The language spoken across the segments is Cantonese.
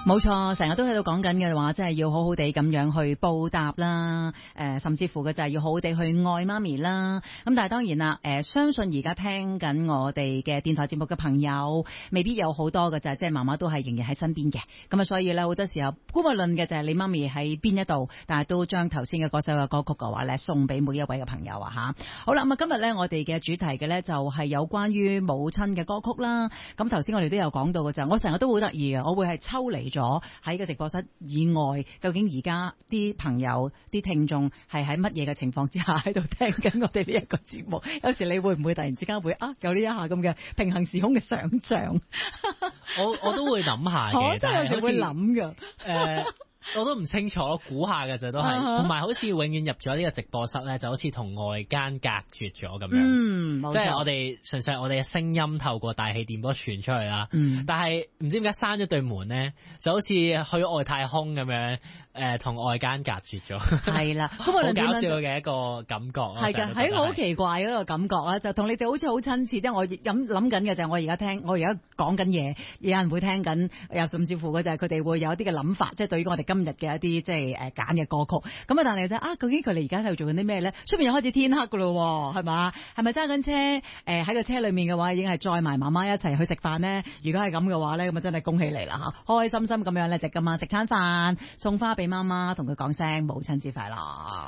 冇錯，成日都喺度講緊嘅話，即係要好好地咁樣去報答啦，甚至乎嘅就係要好好地去愛媽咪啦。咁但係當然啦，相信而家聽緊我哋嘅電台節目嘅朋友，未必有好多嘅就係即係媽媽都係仍然喺身邊嘅。咁啊，所以咧好多時候，姑勿論嘅就係你媽咪喺邊一度，但係都將頭先嘅嗰首嘅歌曲嘅話咧，送俾每一位嘅朋友啊吓。好啦，咁啊今日咧我哋嘅主題嘅咧就係有關於母親嘅歌曲啦。咁頭先我哋都有講到嘅就係，我成日都好得意嘅，我會係抽離咗喺個直播室以外，究竟而家啲朋友、啲聽眾係喺乜嘢嘅情況之下喺度聽緊我哋呢一個節目？有時你會唔會突然之間會有呢一下咁嘅平行時空嘅想像？ 我都會諗下嘅， 真係有時會諗㗎。 我都唔清楚，估下嘅就都係，同埋好似永遠入咗呢個直播室咧，就好似同外間隔絕咗咁樣。即係我哋純粹我哋嘅聲音透過大氣電波傳出去啦。但係唔知點解閂咗對門咧，就好似去外太空咁樣，同外間隔絕咗。係啦，好搞笑嘅一個感覺。係㗎， 係好奇怪嗰個感覺啦，就同你哋好似好親切。即係我諗緊嘅就係我而家講緊嘢，有人會聽緊，又甚至乎嘅就係佢哋會有一啲嘅諗法，即係對於我哋今日嘅一啲即係揀嘅歌曲。咁啊，但係就究竟佢哋而家喺度做緊啲咩咧？出面又開始天黑噶咯，係嘛？係咪揸緊車？喺個車裏面嘅話，已經係載埋媽媽一齊去食飯咧。如果係咁嘅話咧，咁啊真係恭喜你啦嚇！開開心心咁樣咧，今晚食餐飯，送花俾媽媽，同佢講聲母親節快樂。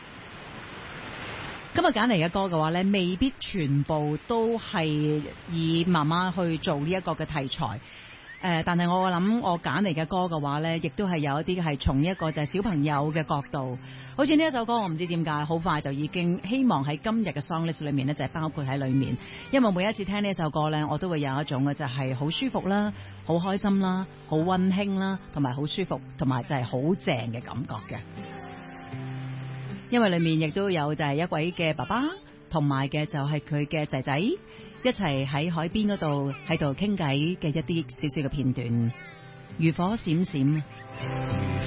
今日揀嚟嘅歌嘅話咧，未必全部都係以媽媽去做呢一個嘅題材。但係我諗我揀嚟嘅歌嘅話呢，亦都係有一啲係從一個就係小朋友嘅角度，好似呢一首歌，我唔知點解好快就已經希望喺今日嘅 song list 裏面呢，就係包括喺裏面，因為每一次聽呢首歌呢，我都會有一種嘅就係好舒服啦，好開心啦，好溫馨啦，同埋好舒服，同埋就係好正嘅感覺嘅，因為裏面亦都有就係一位嘅爸爸，同埋嘅就係佢嘅仔仔。一齊喺海邊嗰度喺度傾偈嘅一啲少少嘅片段，漁火閃閃。